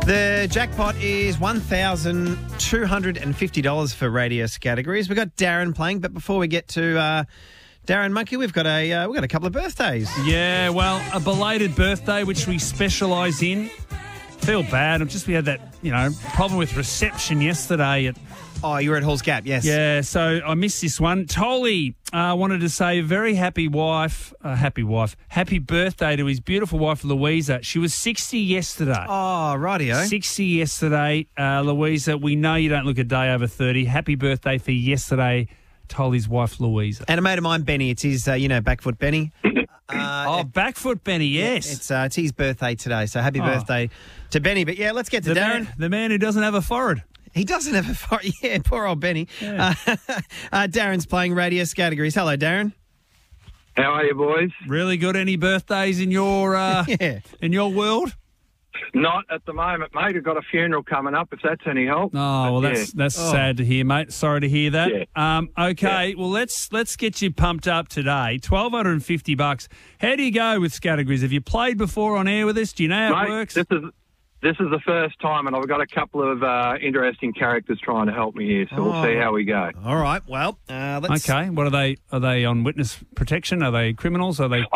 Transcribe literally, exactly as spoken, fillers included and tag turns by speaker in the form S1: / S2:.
S1: The jackpot is one thousand two hundred fifty dollars for Radius categories. We've got Darren playing, but before we get to uh, Darren Monkey, we've got a uh, we've got a couple of birthdays.
S2: Yeah, well, a belated birthday, which we specialise in. Feel bad. I've just we had that, you know, problem with reception yesterday at.
S1: Oh, you were at Hall's Gap, yes.
S2: Yeah, so I missed this one. Tolly uh, wanted to say a very happy wife, uh, happy wife, happy birthday to his beautiful wife, Louisa. She was sixty yesterday.
S1: Oh, rightio.
S2: sixty yesterday. Uh, Louisa, we know you don't look a day over thirty. Happy birthday for yesterday, Tolly's wife, Louisa.
S1: And a mate of mine, Benny. It's his, uh, you know, Backfoot Benny. Uh,
S2: oh, Backfoot Benny, yes.
S1: Yeah, it's uh, it's his birthday today, so happy
S2: Oh.
S1: birthday to Benny. But yeah, let's get to
S2: the
S1: Darren.
S2: Man, the man who doesn't have a forehead.
S1: He doesn't have a fire. Yeah, poor old Benny.
S2: Yeah.
S1: Uh, uh, Darren's playing Radius categories. Hello, Darren.
S3: How are you, boys?
S2: Really good. Any birthdays in your uh,
S1: Yeah.
S2: in your world?
S3: Not at the moment, mate. I've got a funeral coming up, if that's any help.
S2: Oh, well,
S3: But,
S2: that's
S3: yeah.
S2: that's
S1: Oh.
S2: sad to hear, mate. Sorry to hear that.
S3: Yeah.
S2: Um, okay, well, let's let's get you pumped up today. twelve fifty bucks. How do you go with categories? Have you played before on air with us? Do you know how
S3: Mate,
S2: it works?
S3: this is this is the first time, and I've got a couple of uh, interesting characters trying to help me here, so
S1: Oh.
S3: we'll see how we go.
S1: All right. Well, uh, let's.
S2: Okay, what are they? Are they on witness protection? Are they criminals? Are they